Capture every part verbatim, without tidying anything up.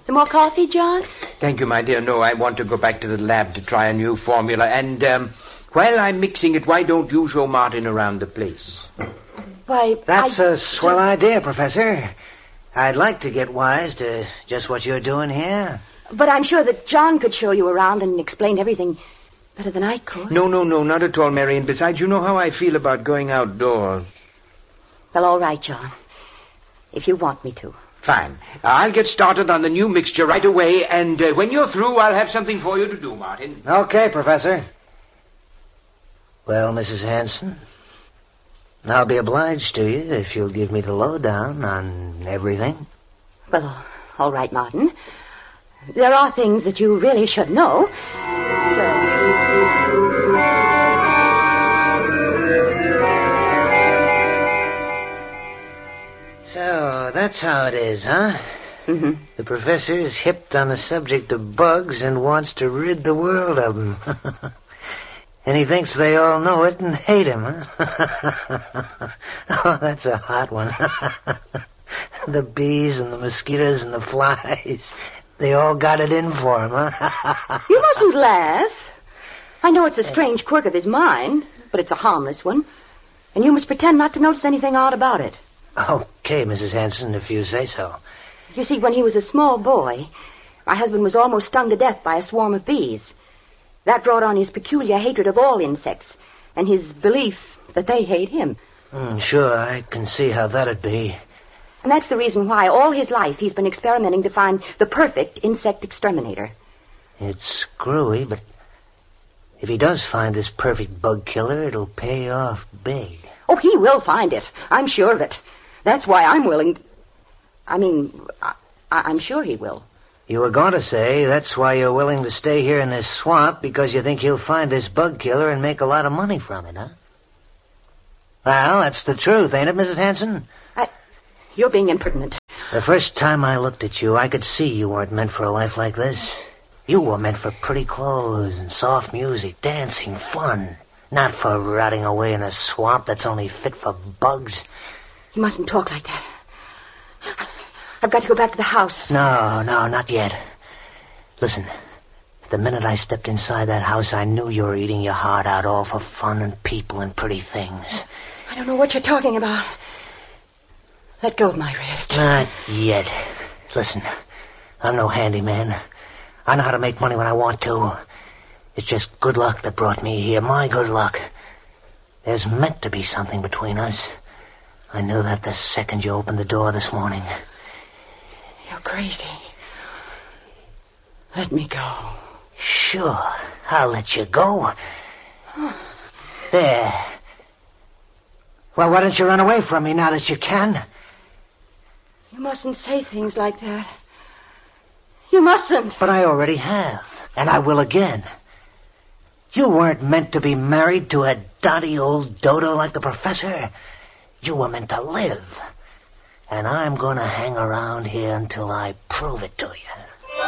Some more coffee, John? Thank you, my dear. No, I want to go back to the lab to try a new formula. And um, while I'm mixing it, why don't you show Martin around the place? Why, That's I... a swell idea, Professor. I'd like to get wise to just what you're doing here. But I'm sure that John could show you around and explain everything better than I could. No, no, no, not at all, Mary. And besides, you know how I feel about going outdoors. Well, all right, John. If you want me to. Fine. I'll get started on the new mixture right away, and uh, when you're through, I'll have something for you to do, Martin. Okay, Professor. Well, Missus Hanson, I'll be obliged to you if you'll give me the lowdown on everything. Well, all right, Martin. There are things that you really should know. So... So, that's how it is, huh? Mm-hmm. The professor is hipped on the subject of bugs and wants to rid the world of them. And he thinks they all know it and hate him, huh? Oh, that's a hot one. The bees and the mosquitoes and the flies, they all got it in for him, huh? You mustn't laugh. I know it's a strange quirk of his mind, but it's a harmless one. And you must pretend not to notice anything odd about it. Okay, Missus Hanson, if you say so. You see, when he was a small boy, my husband was almost stung to death by a swarm of bees. That brought on his peculiar hatred of all insects, and his belief that they hate him. Mm, sure, I can see how that'd be. And that's the reason why all his life he's been experimenting to find the perfect insect exterminator. It's screwy, but if he does find this perfect bug killer, it'll pay off big. Oh, he will find it. I'm sure of it. That's why I'm willing to... I mean, I, I'm sure he will. You were going to say that's why you're willing to stay here in this swamp, because you think he'll find this bug killer and make a lot of money from it, huh? Well, that's the truth, ain't it, Missus Hanson? I... You're being impertinent. The first time I looked at you, I could see you weren't meant for a life like this. You were meant for pretty clothes and soft music, dancing, fun. Not for rotting away in a swamp that's only fit for bugs. You mustn't talk like that. I've got to go back to the house. No, no, not yet. Listen, the minute I stepped inside that house, I knew you were eating your heart out all for fun and people and pretty things. I don't know what you're talking about. Let go of my wrist. Not yet. Listen, I'm no handyman. I know how to make money when I want to. It's just good luck that brought me here, my good luck. There's meant to be something between us. I knew that the second you opened the door this morning. You're crazy. Let me go. Sure, I'll let you go. There. Well, why don't you run away from me now that you can? You mustn't say things like that. You mustn't. But I already have, and I will again. You weren't meant to be married to a dotty old dodo like the professor. You were meant to live. And I'm going to hang around here until I prove it to you.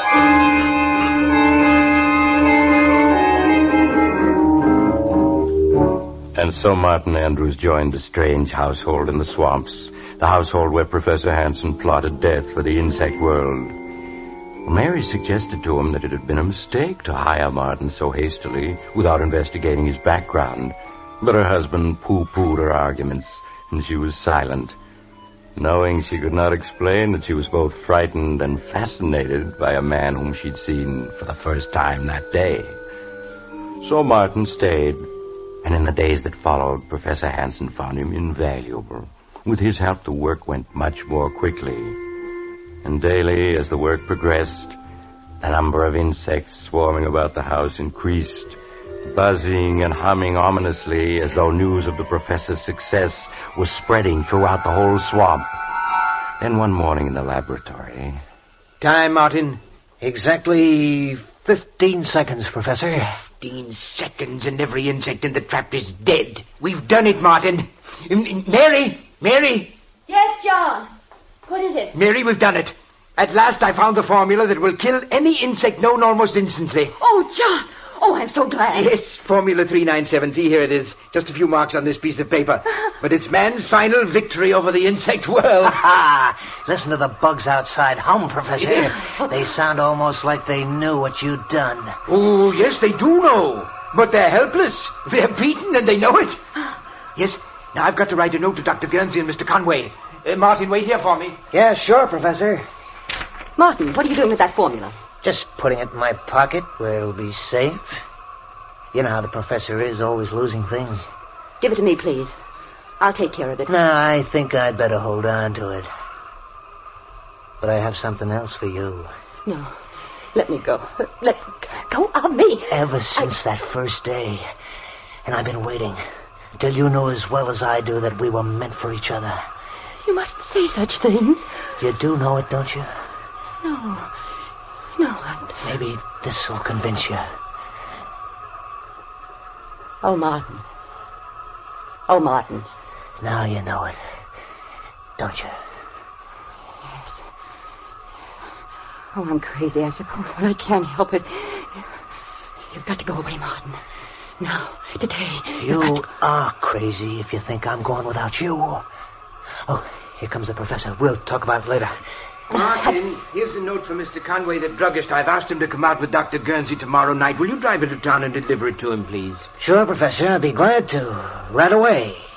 And so Martin Andrews joined the strange household in the swamps, the household where Professor Hanson plotted death for the insect world. Mary suggested to him that it had been a mistake to hire Martin so hastily without investigating his background, but her husband pooh-poohed her arguments, and she was silent, knowing she could not explain that she was both frightened and fascinated by a man whom she'd seen for the first time that day. So Martin stayed, and in the days that followed, Professor Hanson found him invaluable. With his help, the work went much more quickly. And daily, as the work progressed, the number of insects swarming about the house increased, buzzing and humming ominously as though news of the professor's success was spreading throughout the whole swamp. Then one morning in the laboratory... Time, Martin. Exactly fifteen seconds, Professor. Fifteen seconds and every insect in the trap is dead. We've done it, Martin. M- Mary! Mary! Yes, John. What is it? Mary, we've done it. At last I found the formula that will kill any insect known almost instantly. Oh, John. Oh, I'm so glad. Yes, Formula three nine seven. See, here it is. Just a few marks on this piece of paper. But it's man's final victory over the insect world. Ha! Listen to the bugs outside hum, Professor. Yes. They sound almost like they knew what you'd done. Oh, yes, they do know. But they're helpless. They're beaten and they know it. Yes, now I've got to write a note to Doctor Guernsey and Mister Conway. Uh, Martin, wait here for me. Yeah, sure, Professor. Martin, what are you doing with that formula? Just putting it in my pocket where it'll be safe. You know how the professor is, always losing things. Give it to me, please. I'll take care of it. No, I think I'd better hold on to it. But I have something else for you. No. Let me go. Let go of me. Ever since I... that first day. And I've been waiting till you know as well as I do that we were meant for each other. You mustn't say such things. You do know it, don't you? No. No. I... Maybe this'll convince you. Oh, Martin. Oh, Martin. Now you know it, don't you? Yes. Oh, I'm crazy, I suppose, but I can't help it. You've got to go away, Martin. Now, today. You to... are crazy if you think I'm going without you. Oh, here comes the professor. We'll talk about it later. Martin, here's a note from Mister Conway, the druggist. I've asked him to come out with Doctor Guernsey tomorrow night. Will you drive it to town and deliver it to him, please? Sure, Professor. I'd be glad to. Right away.